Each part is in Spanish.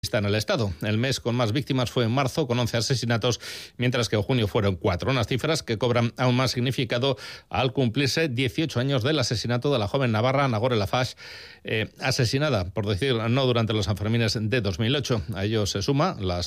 Está en el Estado. El mes con más víctimas fue en marzo, con 11 asesinatos, mientras que en junio fueron 4. Unas cifras que cobran aún más significado al cumplirse 18 años del asesinato de la joven navarra Nagore Laffage, asesinada, por decir no, durante los Sanfermines de 2008. A ello se suma las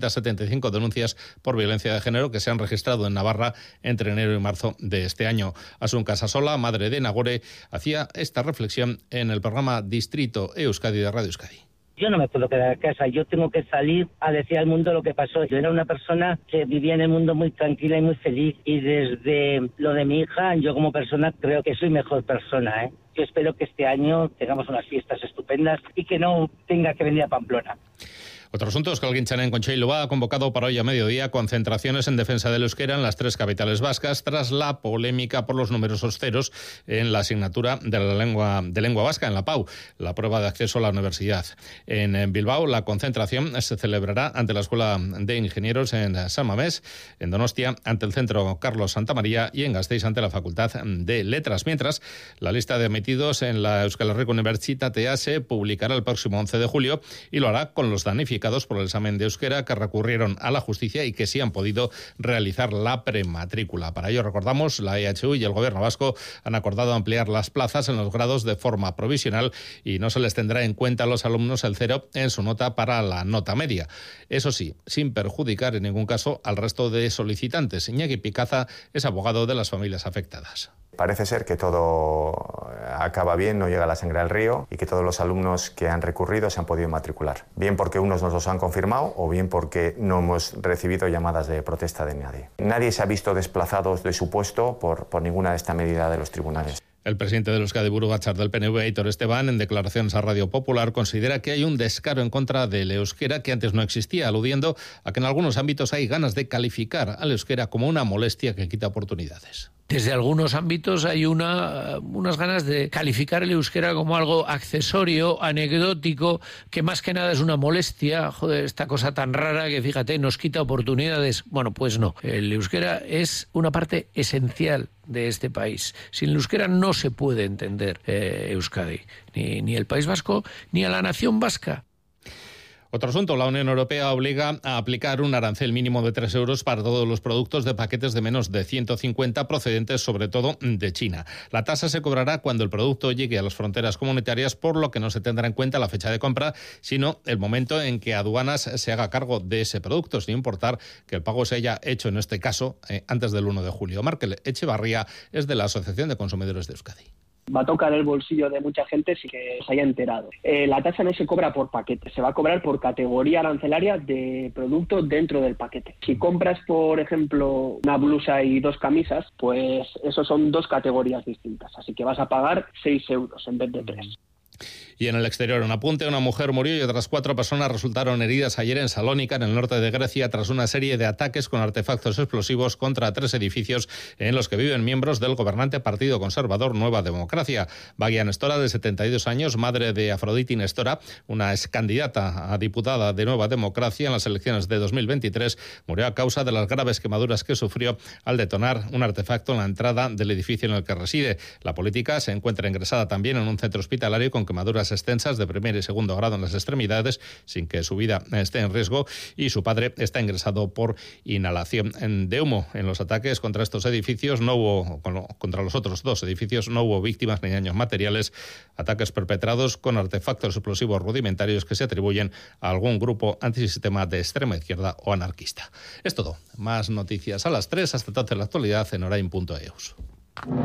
875 denuncias por violencia de género que se han registrado en Navarra entre enero y marzo de este año. Asun Casasola, madre de Nagore, hacía esta reflexión en el programa Distrito Euskadi de Radio Euskadi. Yo no me puedo quedar en casa, yo tengo que salir a decir al mundo lo que pasó. Yo era una persona que vivía en el mundo muy tranquila y muy feliz, y desde lo de mi hija, yo como persona creo que soy mejor persona, Yo espero que este año tengamos unas fiestas estupendas y que no tenga que venir a Pamplona. Otro asunto es que Alguintxan en Concheiro ha convocado para hoy a mediodía concentraciones en defensa del euskera en las 3 capitales vascas tras la polémica por los numerosos ceros en la asignatura de la lengua vasca en la PAU, la prueba de acceso a la universidad. En Bilbao la concentración se celebrará ante la Escuela de Ingenieros en San Mamés, en Donostia ante el Centro Carlos Santamaría y en Gasteiz ante la Facultad de Letras. Mientras, la lista de admitidos en la Euskal Herriko Unibertsitatea se publicará el próximo 11 de julio y lo hará con los damnificados por el examen de euskera que recurrieron a la justicia y que sí han podido realizar la prematrícula. Para ello, recordamos, la EHU y el Gobierno vasco han acordado ampliar las plazas en los grados de forma provisional y no se les tendrá en cuenta a los alumnos el 0 en su nota para la nota media. Eso sí, sin perjudicar en ningún caso al resto de solicitantes. Iñaki Picaza es abogado de las familias afectadas. Parece ser que todo acaba bien, no llega la sangre al río y que todos los alumnos que han recurrido se han podido matricular. Bien porque unos nos los han confirmado o bien porque no hemos recibido llamadas de protesta de nadie. Nadie se ha visto desplazado de su puesto por ninguna de esta medida de los tribunales. El presidente del Euskadi Buru Batzar del PNV, Aitor Esteban, en declaraciones a Radio Popular, considera que hay un descaro en contra del euskera que antes no existía, aludiendo a que en algunos ámbitos hay ganas de calificar al euskera como una molestia que quita oportunidades. Desde algunos ámbitos hay unas ganas de calificar el euskera como algo accesorio, anecdótico, que más que nada es una molestia. Joder, esta cosa tan rara que, fíjate, nos quita oportunidades. Bueno, pues no. El euskera es una parte esencial de este país. Sin el euskera no se puede entender Euskadi, ni el País Vasco, ni a la nación vasca. Otro asunto, la Unión Europea obliga a aplicar un arancel mínimo de 3 euros para todos los productos de paquetes de menos de 150 procedentes sobre todo de China. La tasa se cobrará cuando el producto llegue a las fronteras comunitarias, por lo que no se tendrá en cuenta la fecha de compra, sino el momento en que aduanas se haga cargo de ese producto, sin importar que el pago se haya hecho, en este caso, antes del 1 de julio. Markel Echevarría es de la Asociación de Consumidores de Euskadi. Va a tocar el bolsillo de mucha gente sin que se haya enterado. La tasa no se cobra por paquete, se va a cobrar por categoría arancelaria de producto dentro del paquete. Si compras, por ejemplo, una blusa y 2 camisas, pues eso son 2 categorías distintas. Así que vas a pagar 6 euros en vez de 3. Y en el exterior, un apunte, una mujer murió y otras 4 personas resultaron heridas ayer en Salónica, en el norte de Grecia, tras una serie de ataques con artefactos explosivos contra 3 edificios en los que viven miembros del gobernante Partido Conservador Nueva Democracia. Bagia Nestora, de 72 años, madre de Afroditi Nestora, una ex candidata a diputada de Nueva Democracia en las elecciones de 2023, murió a causa de las graves quemaduras que sufrió al detonar un artefacto en la entrada del edificio en el que reside. La política se encuentra ingresada también en un centro hospitalario con quemaduras extensas de primer y segundo grado en las extremidades, sin que su vida esté en riesgo, y su padre está ingresado por inhalación de humo. En los ataques contra estos edificios contra los otros 2 edificios no hubo víctimas ni daños materiales, ataques perpetrados con artefactos explosivos rudimentarios que se atribuyen a algún grupo antisistema de extrema izquierda o anarquista. Es todo. Más noticias a las 3, hasta entonces la actualidad en orain.eus.